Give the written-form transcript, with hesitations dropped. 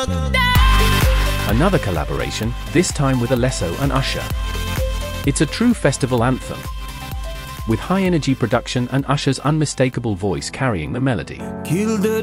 Another collaboration, this time with Alesso and Usher. It's a true festival anthem, with high-energy production and Usher's unmistakable voice carrying the melody. Kill the